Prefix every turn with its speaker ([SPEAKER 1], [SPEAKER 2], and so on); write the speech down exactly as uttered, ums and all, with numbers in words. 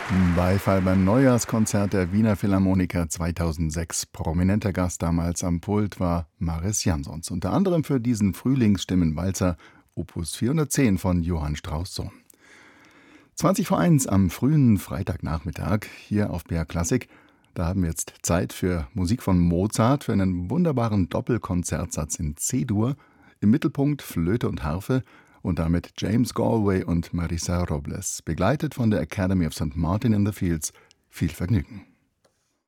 [SPEAKER 1] Beifall beim Neujahrskonzert der Wiener Philharmoniker zweitausendsechs. Prominenter Gast damals am Pult war Mariss Jansons, unter anderem für diesen Frühlingsstimmenwalzer Opus vierhundertzehn von Johann Strauss Sohn. zwanzig vor eins am frühen Freitagnachmittag hier auf B R Klassik. Da haben wir jetzt Zeit für Musik von Mozart, für einen wunderbaren Doppelkonzertsatz in C-Dur. Im Mittelpunkt Flöte und Harfe und damit James Galway und Marisa Robles, begleitet von der Academy of Saint Martin in the Fields. Viel Vergnügen.